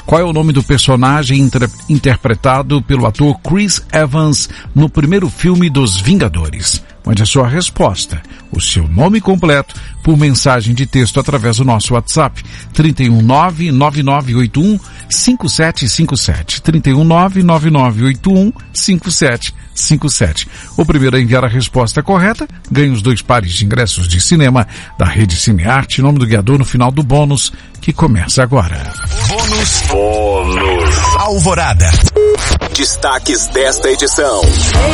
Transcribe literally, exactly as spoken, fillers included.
Qual é o nome do personagem inter- interpretado pelo ator Chris Evans no primeiro filme dos Vingadores? Mande a sua resposta, o seu nome completo, por mensagem de texto através do nosso WhatsApp, trinta e um, nove nove nove oito um, cinco sete cinco sete, trinta e um, nove nove nove oito um, cinco sete cinco sete. O primeiro a enviar a resposta correta ganha os dois pares de ingressos de cinema da Rede Cinearte, nome do guiador no final do bônus, que começa agora. Bônus. Bônus. Alvorada. Destaques desta edição.